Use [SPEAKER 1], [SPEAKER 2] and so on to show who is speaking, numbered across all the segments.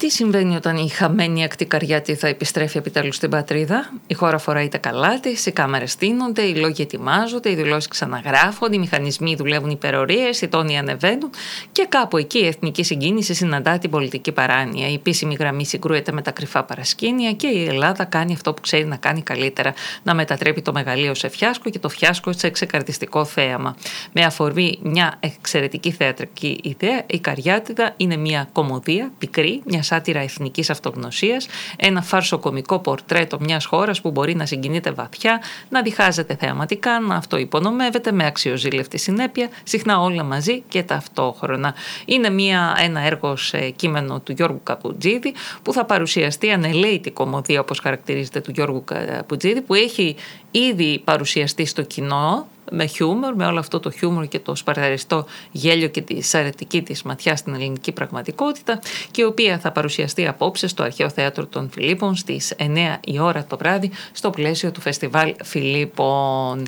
[SPEAKER 1] Τι συμβαίνει όταν η χαμένη ακτή Καριάτη θα επιστρέφει επιτέλους στην πατρίδα? Η χώρα φοράει τα καλά της, οι κάμερες στείνονται, οι λόγοι ετοιμάζονται, οι δηλώσεις ξαναγράφονται, οι μηχανισμοί δουλεύουν υπερορίες, οι τόνοι ανεβαίνουν και κάπου εκεί η εθνική συγκίνηση συναντά την πολιτική παράνοια. Η επίσημη γραμμή συγκρούεται με τα κρυφά παρασκήνια και η Ελλάδα κάνει αυτό που ξέρει να κάνει καλύτερα: να μετατρέπει το μεγαλείο σε φιάσκο και το φιάσκο σε ξεκαρδιστικό θέαμα. Με αφορμή μια εξαιρετική θεατρική ιδέα, η Καριάτιδα είναι μια κωμωδία πικρή, μια σάτυρα εθνικής αυτογνωσίας, ένα φαρσοκομικό πορτρέτο μιας χώρας που μπορεί να συγκινείται βαθιά, να διχάζεται θεαματικά, να αυτοϋπονομεύεται με αξιοζήλευτη συνέπεια, συχνά όλα μαζί και ταυτόχρονα. Είναι ένα έργο σε κείμενο του Γιώργου Καπουτζίδη που θα παρουσιαστεί ανελαίτη κωμωδία, όπως χαρακτηρίζεται, του Γιώργου Καπουτζίδη, που έχει ήδη παρουσιαστεί στο κοινό με χιούμορ, με όλο αυτό το χιούμορ και το σπαρταριστό γέλιο και τη σαρετική της ματιά στην ελληνική πραγματικότητα, και η οποία θα παρουσιαστεί απόψε στο Αρχαίο Θέατρο των Φιλίππων στις 9 η ώρα το βράδυ στο πλαίσιο του Φεστιβάλ Φιλίππων.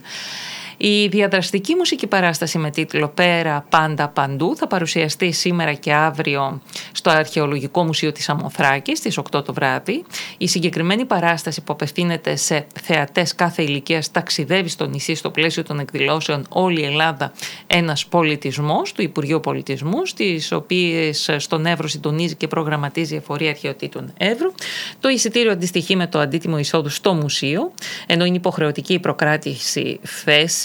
[SPEAKER 1] Η διαδραστική μουσική παράσταση με τίτλο «Πέρα, πάντα, παντού» θα παρουσιαστεί σήμερα και αύριο στο Αρχαιολογικό Μουσείο της Σαμοθράκης στις 8 το βράδυ. Η συγκεκριμένη παράσταση, που απευθύνεται σε θεατές κάθε ηλικίας, ταξιδεύει στο νησί στο πλαίσιο των εκδηλώσεων «Όλη η Ελλάδα, ένας πολιτισμός» του Υπουργείου Πολιτισμού, στις οποίες στον Εύρο συντονίζει και προγραμματίζει η Εφορία Αρχαιοτήτων Εύρου. Το εισιτήριο αντιστοιχεί με το αντίτιμο εισόδου στο μουσείο, ενώ είναι υποχρεωτική η προκράτηση θέση.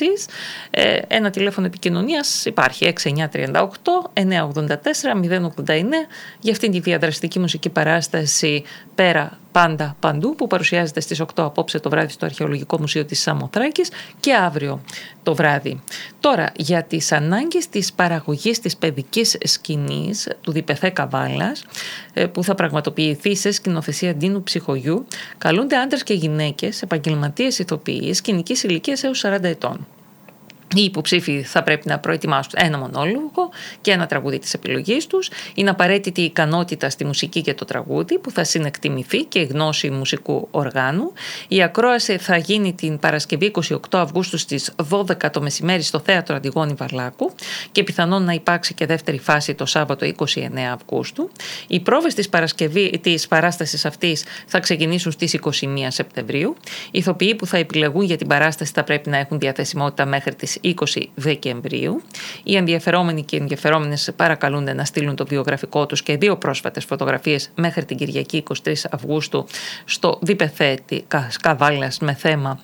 [SPEAKER 1] Ένα τηλέφωνο επικοινωνίας υπάρχει: 6938 984 089 για αυτήν τη διαδραστική μουσική παράσταση «Πέρα, πάντα, παντού», που παρουσιάζεται στις 8 απόψε το βράδυ στο Αρχαιολογικό Μουσείο της Σαμοθράκης και αύριο το βράδυ. Τώρα, για τις ανάγκες της παραγωγής της παιδικής σκηνής του Διπεθέ Καβάλας, που θα πραγματοποιηθεί σε σκηνοθεσία Ντίνου Ψυχογιού, καλούνται άντρες και γυναίκες, επαγγελματίες ηθοποιοί σκηνικής ηλικίας έως 40 ετών. Οι υποψήφοι θα πρέπει να προετοιμάσουν ένα μονόλογο και ένα τραγούδι της επιλογής τους. Είναι απαραίτητη η ικανότητα στη μουσική και το τραγούδι, που θα συνεκτιμηθεί, και η γνώση μουσικού οργάνου. Η ακρόαση θα γίνει την Παρασκευή 28 Αυγούστου στις 12 το μεσημέρι στο Θέατρο Αντιγόνη Βαρλάκου και πιθανόν να υπάρξει και δεύτερη φάση το Σάββατο 29 Αυγούστου. Οι πρόβες της παράστασης αυτής θα ξεκινήσουν στις 21 Σεπτεμβρίου. Οι ηθοποιοί που θα επιλεγούν για την παράσταση θα πρέπει να έχουν διαθεσιμότητα μέχρι τις 20 Δεκεμβρίου. Οι ενδιαφερόμενοι και οι ενδιαφερόμενες παρακαλούνται να στείλουν το βιογραφικό τους και 2 πρόσφατες φωτογραφίες μέχρι την Κυριακή 23 Αυγούστου στο Διπεθέ Καβάλας με θέμα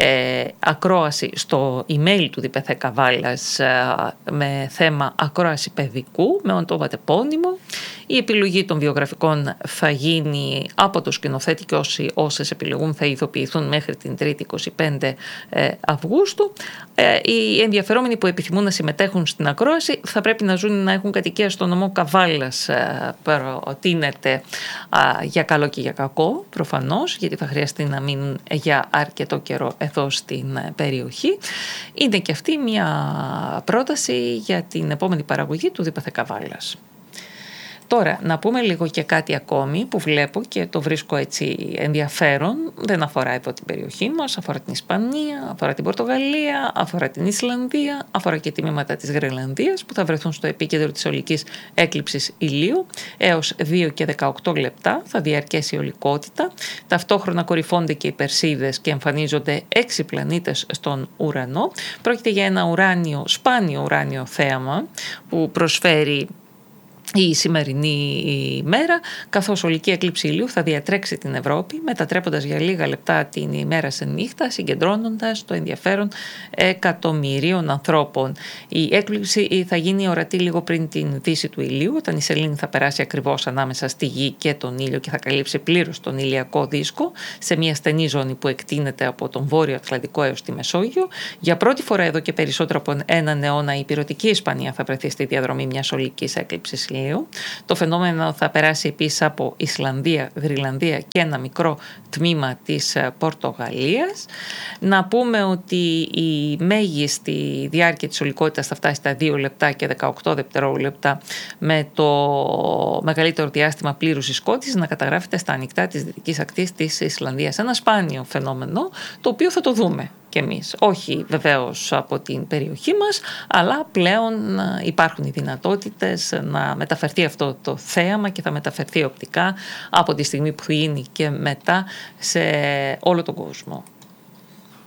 [SPEAKER 1] ακρόαση, στο email του Διπεθέ Καβάλας με θέμα ακρόαση παιδικού με οντόβατεπώνυμο. Η επιλογή των βιογραφικών θα γίνει από το σκηνοθέτη και όσες επιλεγούν θα ηθοποιηθούν μέχρι την 3η 25 Αυγούστου. Οι ενδιαφερόμενοι που επιθυμούν να συμμετέχουν στην ακρόαση θα πρέπει να έχουν κατοικία στο νομό Καβάλας. Προτείνεται για καλό και για κακό, προφανώς, γιατί θα χρειαστεί να μείνουν για αρκετό καιρό εδώ στην περιοχή. Είναι και αυτή μια πρόταση για την επόμενη παραγωγή του Διπεθέ Καβάλας. Τώρα, να πούμε λίγο και κάτι ακόμη που βλέπω και το βρίσκω έτσι ενδιαφέρον. Δεν αφορά εδώ την περιοχή μας, αφορά την Ισπανία, αφορά την Πορτογαλία, αφορά την Ισλανδία, αφορά και τμήματα της Γρενλανδίας, που θα βρεθούν στο επίκεντρο της ολικής έκλειψης ηλίου. Έως 2 και 18 λεπτά θα διαρκέσει η ολικότητα. Ταυτόχρονα κορυφώνται και οι Περσίδες και εμφανίζονται 6 πλανήτες στον ουρανό. Πρόκειται για ένα σπάνιο ουράνιο θέαμα που προσφέρει η σημερινή ημέρα, καθώς ολική έκλειψη ηλίου θα διατρέξει την Ευρώπη, μετατρέποντας για λίγα λεπτά την ημέρα σε νύχτα, συγκεντρώνοντας το ενδιαφέρον εκατομμυρίων ανθρώπων. Η έκλειψη θα γίνει ορατή λίγο πριν την δύση του ηλίου, όταν η σελήνη θα περάσει ακριβώς ανάμεσα στη Γη και τον ήλιο και θα καλύψει πλήρως τον ηλιακό δίσκο, σε μια στενή ζώνη που εκτείνεται από τον Βόρειο Ατλαντικό έως τη Μεσόγειο. Για πρώτη φορά εδώ και περισσότερο από έναν αιώνα, η ηπειρωτική Ισπανία θα βρεθεί στη διαδρομή μιας ολικής έκλειψης ηλίου. Το φαινόμενο θα περάσει επίσης από Ισλανδία, Γρυλανδία και ένα μικρό τμήμα της Πορτογαλίας. Να πούμε ότι η μέγιστη διάρκεια της ολικότητας θα φτάσει στα 2 λεπτά και 18 δευτερόλεπτα, με το μεγαλύτερο διάστημα πλήρους ισκότης να καταγράφεται στα ανοιχτά της δυτικής ακτής της Ισλανδίας. Ένα σπάνιο φαινόμενο, το οποίο θα το δούμε κι εμείς. Όχι βεβαίως από την περιοχή μας, αλλά πλέον υπάρχουν οι δυνατότητες να μεταφερθεί αυτό το θέαμα και θα μεταφερθεί οπτικά από τη στιγμή που είναι και μετά σε όλο τον κόσμο.